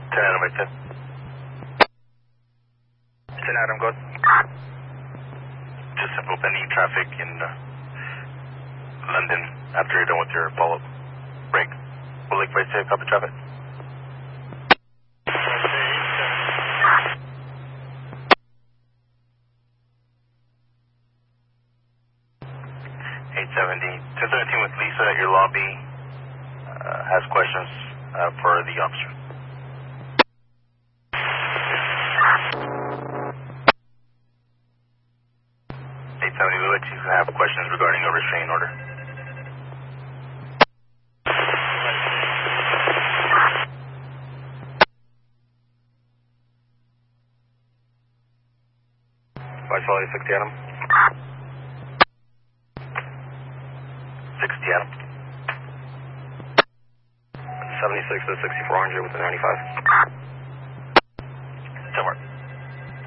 10 Adam by 10. 10 Adam, go ahead. Just simple pending traffic in London after you're done with your follow-up break. We'll Lake Place, copy traffic. With Lisa at your lobby, has questions for the officer. 870, we let you have questions regarding a restraining order. Vice Valley 60 Adam. 60 Adam. 76 to 6400 with the 95. 10 more.